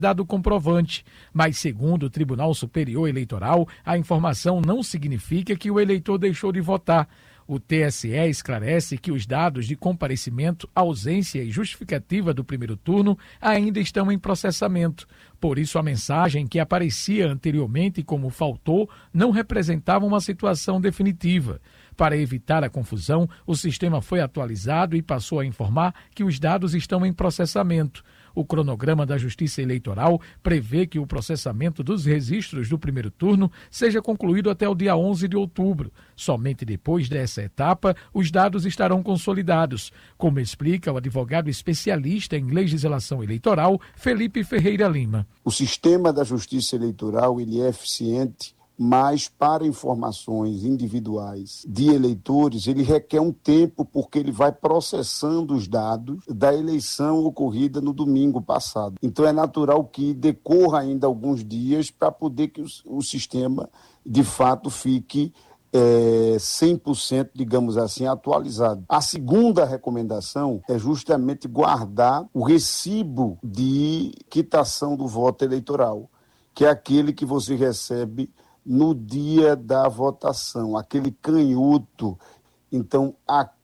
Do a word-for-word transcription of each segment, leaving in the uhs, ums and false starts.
dado comprovante, mas segundo o Tribunal Superior Eleitoral, a informação não significa que o eleitor deixou de votar. O T S E esclarece que os dados de comparecimento, ausência e justificativa do primeiro turno ainda estão em processamento. Por isso, a mensagem que aparecia anteriormente como faltou não representava uma situação definitiva. Para evitar a confusão, o sistema foi atualizado e passou a informar que os dados estão em processamento. O cronograma da Justiça Eleitoral prevê que o processamento dos registros do primeiro turno seja concluído até o dia onze de outubro. Somente depois dessa etapa, os dados estarão consolidados, como explica o advogado especialista em legislação eleitoral, Felipe Ferreira Lima. O sistema da Justiça Eleitoral ele é eficiente, mas para informações individuais de eleitores, ele requer um tempo porque ele vai processando os dados da eleição ocorrida no domingo passado. Então é natural que decorra ainda alguns dias para poder que o, o sistema, de fato, fique é, cem por cento, digamos assim, atualizado. A segunda recomendação é justamente guardar o recibo de quitação do voto eleitoral, que é aquele que você recebe no dia da votação, aquele canhoto. Então,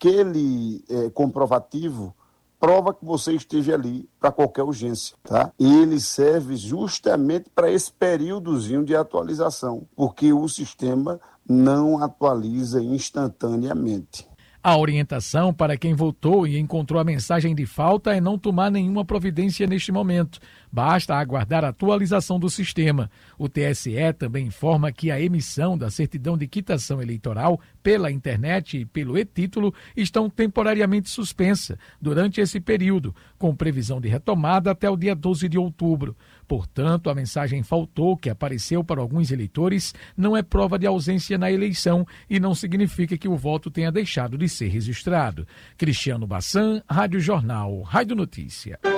aquele é, comprovativo prova que você esteja ali para qualquer urgência, tá? Ele serve justamente para esse períodozinho de atualização, porque o sistema não atualiza instantaneamente. A orientação para quem votou e encontrou a mensagem de falta é não tomar nenhuma providência neste momento. Basta aguardar a atualização do sistema. O T S E também informa que a emissão da certidão de quitação eleitoral pela internet e pelo e-título estão temporariamente suspensa durante esse período, com previsão de retomada até o dia doze de outubro. Portanto, a mensagem faltou que apareceu para alguns eleitores não é prova de ausência na eleição e não significa que o voto tenha deixado de ser registrado. Cristiano Bassan, Rádio Jornal, Rádio Notícia.